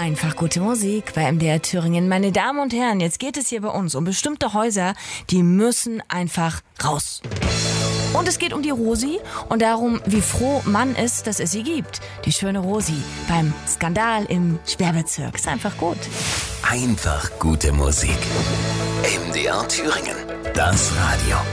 Einfach gute Musik bei MDR Thüringen. Meine Damen und Herren, jetzt geht es hier bei uns um bestimmte Häuser, die müssen einfach raus. Und es geht um die Rosi und darum, wie froh man ist, dass es sie gibt. Die schöne Rosi beim Skandal im Sperrbezirk. Ist einfach gut. Einfach gute Musik. MDR Thüringen. Das Radio.